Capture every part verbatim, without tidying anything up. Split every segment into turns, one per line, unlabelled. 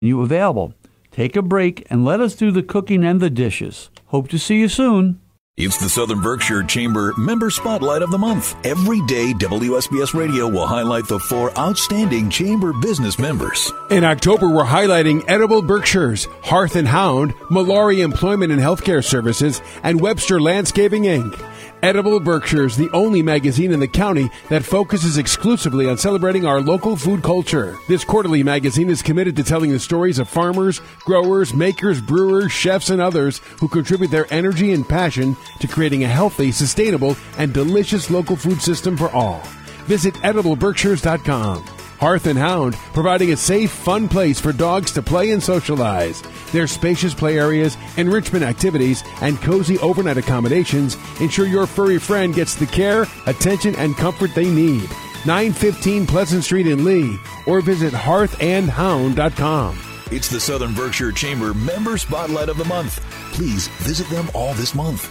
You available. Take a break and let us do the cooking and the dishes. Hope to see you soon.
It's the Southern Berkshire Chamber Member Spotlight of the Month. Every day, W S B S Radio will highlight the four outstanding Chamber business members.
In October, we're highlighting Edible Berkshires, Hearth and Hound, Malari Employment and Healthcare Services, and Webster Landscaping, Incorporated. Edible Berkshires, the only magazine in the county that focuses exclusively on celebrating our local food culture. This quarterly magazine is committed to telling the stories of farmers, growers, makers, brewers, chefs, and others who contribute their energy and passion to creating a healthy, sustainable, and delicious local food system for all. Visit edible berkshires dot com. Hearth and Hound, providing a safe, fun place for dogs to play and socialize. Their spacious play areas, enrichment activities, and cozy overnight accommodations ensure your furry friend gets the care, attention, and comfort they need. nine fifteen Pleasant Street in Lee, or visit hearth and hound dot com.
It's the Southern Berkshire Chamber Member Spotlight of the Month. Please visit them all this month.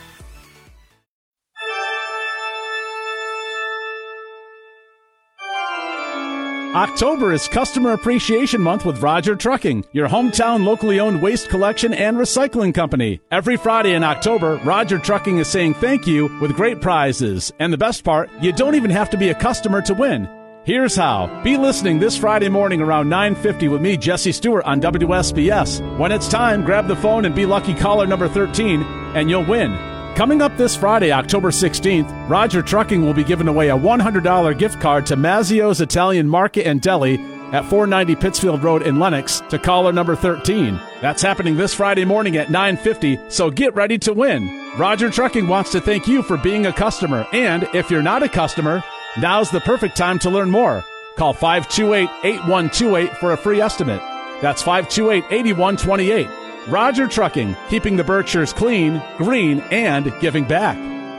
October is Customer Appreciation Month with Roger Trucking, your hometown locally owned waste collection and recycling company. Every Friday in October, Roger Trucking is saying thank you with great prizes. And the best part, you don't even have to be a customer to win. Here's how. Be listening this Friday morning around nine fifty with me, Jesse Stewart, on W S B S. When it's time, grab the phone and be lucky caller number thirteen, and you'll win. Coming up this Friday, October sixteenth, Roger Trucking will be giving away a one hundred dollars gift card to Mazzio's Italian Market and Deli at four ninety Pittsfield Road in Lenox to caller number thirteen. That's happening this Friday morning at nine fifty, so get ready to win. Roger Trucking wants to thank you for being a customer, and if you're not a customer, now's the perfect time to learn more. Call five two eight, eight one two eight for a free estimate. That's five two eight, eight one two eight. Roger Trucking, keeping the Berkshires clean, green, and giving back.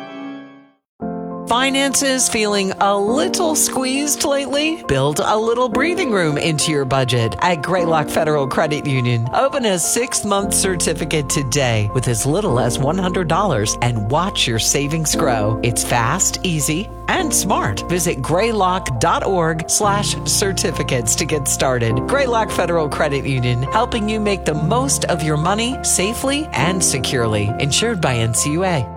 Finances feeling a little squeezed lately? Build a little breathing room into your budget at Greylock Federal Credit Union. Open a six-month certificate today with as little as one hundred dollars and watch your savings grow. It's fast, easy, and smart. Visit greylock.org slash certificates to get started. Greylock Federal Credit Union, helping you make the most of your money safely and securely. Insured by N C U A.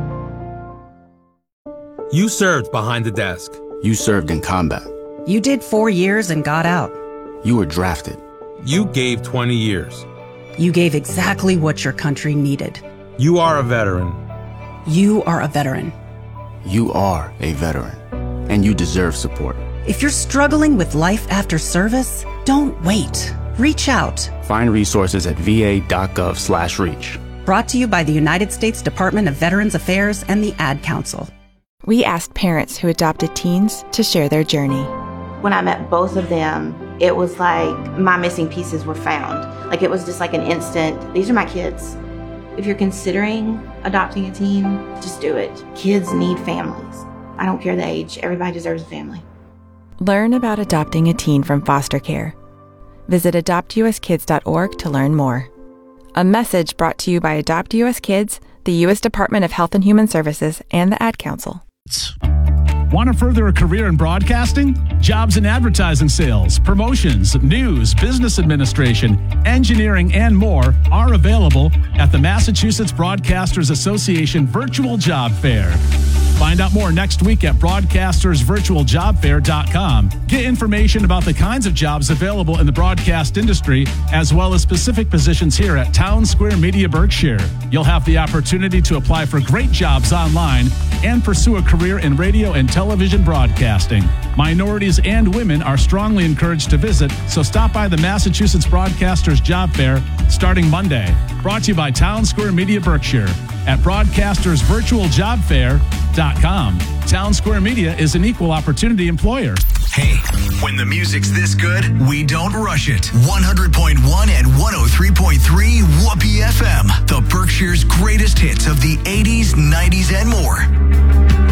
You served behind the desk.
You served in combat.
You did four years and got out.
You were drafted.
You gave twenty years.
You gave exactly what your country needed.
You are a veteran.
You are a veteran.
You are a veteran, and you deserve support.
If you're struggling with life after service, don't wait. Reach out.
Find resources at va.gov slash reach.
Brought to you by the United States Department of Veterans Affairs and the Ad Council.
We asked parents who adopted teens to share their journey.
When I met both of them, it was like my missing pieces were found. Like it was just like an instant, these are my kids. If you're considering adopting a teen, just do it. Kids need families. I don't care the age. Everybody deserves a family.
Learn about adopting a teen from foster care. Visit adopt u s kids dot org to learn more. A message brought to you by Adopt U S Kids, the U S Department of Health and Human Services, and the Ad Council.
Want to further a career in broadcasting? Jobs in advertising sales, promotions, news, business administration, engineering, and more are available at the Massachusetts Broadcasters Association Virtual Job Fair. Find out more next week at broadcasters virtual job fair dot com. Get information about the kinds of jobs available in the broadcast industry, as well as specific positions here at Town Square Media Berkshire. You'll have the opportunity to apply for great jobs online and pursue a career in radio and television broadcasting. Minorities and women are strongly encouraged to visit, so stop by the Massachusetts Broadcasters Job Fair starting Monday. Brought to you by Town Square Media Berkshire at broadcasters virtual job fair dot com. Town Square Media is an equal opportunity employer.
Hey, when the music's this good, we don't rush it. one hundred point one and one oh three point three Whoopee F M, the Berkshire's greatest hits of the eighties, nineties, and more.